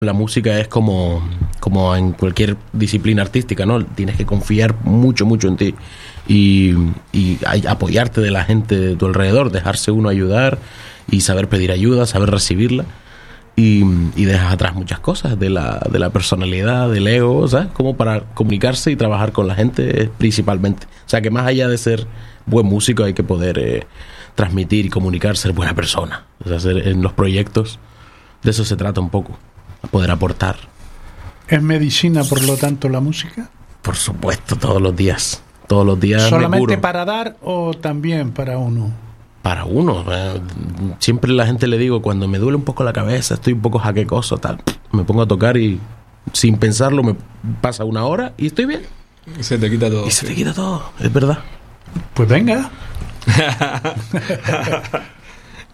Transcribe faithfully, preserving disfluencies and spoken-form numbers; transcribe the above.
La música es como, como en cualquier disciplina artística, ¿no? Tienes que confiar mucho, mucho en ti y, y apoyarte de la gente de tu alrededor, dejarse uno ayudar y saber pedir ayuda, saber recibirla y, y dejas atrás muchas cosas de la, de la personalidad, del ego, ¿sabes? Como para comunicarse y trabajar con la gente principalmente. O sea, que más allá de ser buen músico hay que poder eh, transmitir y comunicar, ser buena persona. O sea, ser, en los proyectos de eso se trata un poco. A poder aportar. ¿Es medicina, por lo tanto, la música? Por supuesto, todos los días. Todos los días. ¿Solamente para dar o también para uno? Para uno. Eh, siempre la gente le digo, cuando me duele un poco la cabeza, estoy un poco jaquecoso, tal, me pongo a tocar y sin pensarlo me pasa una hora y estoy bien. Y se te quita todo. Y se te quita todo, es verdad. Pues venga.